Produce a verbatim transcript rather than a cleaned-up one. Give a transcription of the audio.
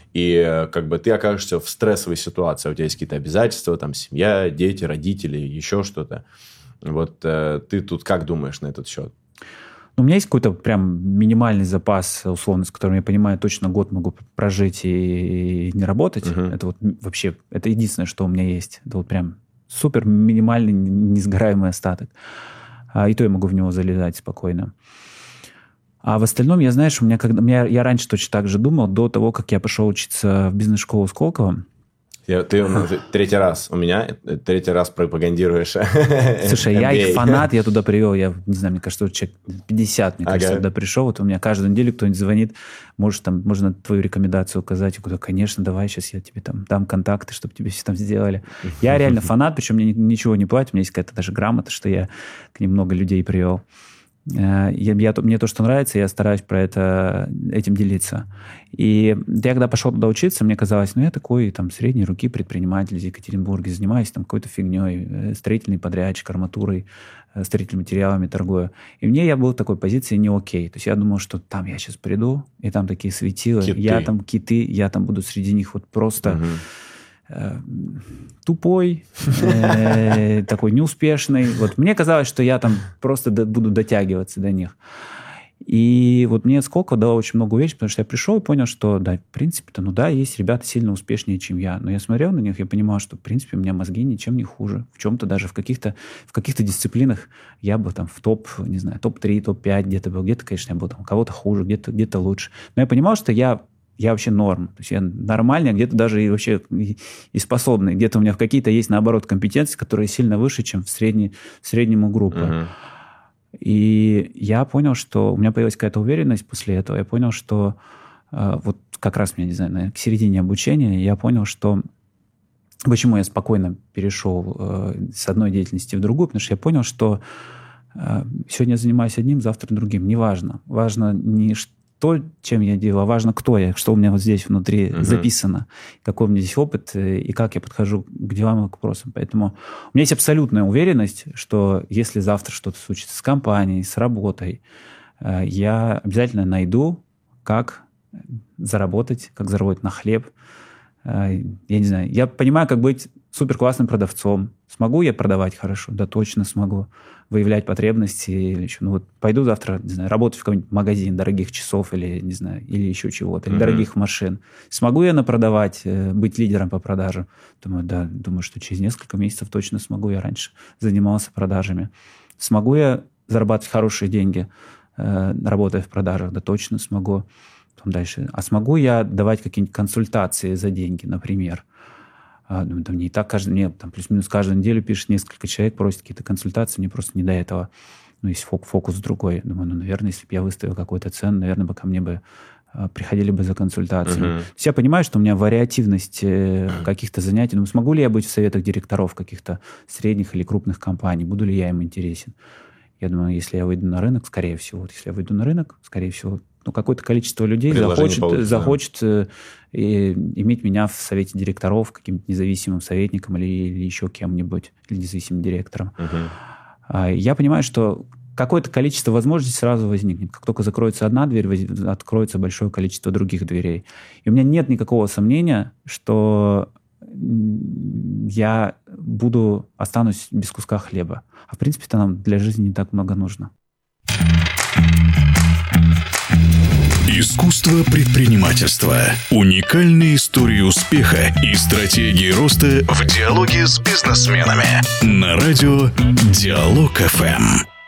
и как бы ты окажешься в стрессовой ситуации, у тебя есть какие-то обязательства, там, семья, дети, родители, еще что-то. Вот э, ты тут как думаешь на этот счет? У меня есть какой-то прям минимальный запас, условно, с которым я понимаю, точно год могу прожить и, и не работать. Uh-huh. Это вот вообще, это единственное, что у меня есть. Это вот прям супер минимальный, несгораемый остаток. А, и то я могу в него залезать спокойно. А в остальном, я, знаешь, у меня, когда, у меня, я раньше точно так же думал, до того, как я пошел учиться в бизнес-школу Сколково. Я, ты третий раз у меня, третий раз пропагандируешь. Слушай, я их фанат, я туда привел, я не знаю, мне кажется, человек пятьдесят, мне кажется, ага. туда пришел. Вот у меня каждую неделю кто-нибудь звонит, может, там, можно твою рекомендацию указать. Я говорю, конечно, давай, сейчас я тебе там дам контакты, чтобы тебе все там сделали. Я реально фанат, причем мне ничего не платят, у меня есть какая-то даже грамота, что я к ним много людей привел. Я, я, мне то, что нравится, я стараюсь про это, этим делиться. И я когда пошел туда учиться, мне казалось, ну, я такой там средней руки предприниматель из Екатеринбурга, занимаюсь там какой-то фигней, строительный подрядчик, арматурой, строительными материалами торгую. И мне я был в такой позиции не окей. То есть я думал, что там я сейчас приду, и там такие светила, киты. я там киты, я там буду среди них вот просто... Угу. тупой, э, такой неуспешный. Вот мне казалось, что я там просто до, буду дотягиваться до них. И вот мне Сколково дало очень много уверенности, потому что я пришел и понял, что, да, в принципе-то, ну да, есть ребята сильно успешнее, чем я. Но я смотрел на них, я понимал, что, в принципе, у меня мозги ничем не хуже. В чем-то даже в каких-то, в каких-то дисциплинах я бы там в топ, не знаю, топ три, топ пять где-то был. Где-то, конечно, я был там кого-то хуже, где-то, где-то лучше. Но я понимал, что я Я вообще норм. То есть я нормальный, а где-то даже и вообще и, и способный. Где-то у меня какие-то есть, наоборот, компетенции, которые сильно выше, чем в, средней, в среднему группы. Uh-huh. И я понял, что у меня появилась какая-то уверенность после этого. Я понял, что э, вот как раз, я не знаю, наверное, к середине обучения я понял, что почему я спокойно перешел э, с одной деятельности в другую, потому что я понял, что э, сегодня я занимаюсь одним, завтра другим. Неважно. Важно не что то, чем я делаю, а важно, кто я, что у меня вот здесь внутри uh-huh. записано, какой у меня здесь опыт и как я подхожу к делам и к вопросам. Поэтому у меня есть абсолютная уверенность, что если завтра что-то случится с компанией, с работой, я обязательно найду, как заработать, как заработать на хлеб. Я не знаю, я понимаю, как быть суперклассным продавцом. Смогу я продавать хорошо? Да, точно смогу. Выявлять потребности или еще. Ну вот пойду завтра, не знаю, работать в какой-нибудь магазин дорогих часов или, не знаю, или еще чего-то, или mm-hmm. дорогих машин. Смогу я напродавать, быть лидером по продажам? Думаю, да, думаю, что через несколько месяцев точно смогу. Я раньше занимался продажами. Смогу я зарабатывать хорошие деньги, работая в продажах? Да, точно смогу. Потом дальше. А смогу я давать какие-нибудь консультации за деньги, например? А, ну, там не так каждый, мне там плюс-минус каждую неделю пишет несколько человек, просит какие-то консультации, мне просто не до этого. Ну, есть фокус другой. Думаю, ну, наверное, если бы я выставил какую-то цену, наверное, бы ко мне бы а, приходили бы за консультациями. Uh-huh. То есть я понимаю, что у меня вариативность э, каких-то занятий. Ну, смогу ли я быть в советах директоров каких-то средних или крупных компаний? Буду ли я им интересен? Я думаю, если я выйду на рынок, скорее всего, вот если я выйду на рынок, скорее всего, ну, какое-то количество людей захочет, захочет э, и, иметь меня в совете директоров, каким-то независимым советником или, или еще кем-нибудь, или независимым директором. Uh-huh. А, я понимаю, что какое-то количество возможностей сразу возникнет. Как только закроется одна дверь, откроется большое количество других дверей. И у меня нет никакого сомнения, что я буду, останусь без куска хлеба. А в принципе-то нам для жизни не так много нужно. Искусство предпринимательства. Уникальные истории успеха и стратегии роста в диалоге с бизнесменами. На радио Диалог эф эм.